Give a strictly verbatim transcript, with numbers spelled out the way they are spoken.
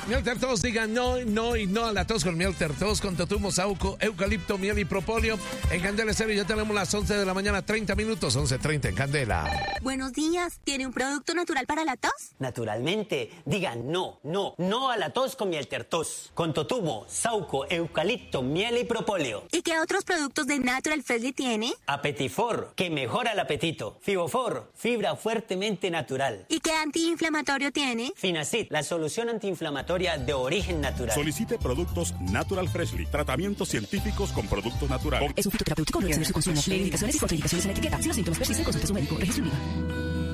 Mielter Tos, digan no, no y no a la tos con Mielter Tos, con totumo, sauco, eucalipto, miel y propóleo. En Candela Estéreo ya tenemos las once de la mañana, treinta minutos, once treinta en Candela. Buenos días, ¿tiene un producto natural para la tos? Naturalmente, digan no, no, no a la tos con Mielter Tos, con totumo, sauco, eucalipto, miel y propóleo. ¿Y qué otros productos de Natural Freshly tiene? Apetifor, que mejora el apetito. Fibofor, fibra fuertemente natural. ¿Y qué antiinflamatorio tiene? Finacid, la solución antiinflamatoria de origen natural. Solicite productos Natural Freshly, tratamientos científicos con productos naturales. Es un fitoterapéutico, no debe su consumo. Lee indicaciones y contraindicaciones en la etiqueta. Si los síntomas persisten, consulte a su médico. Registro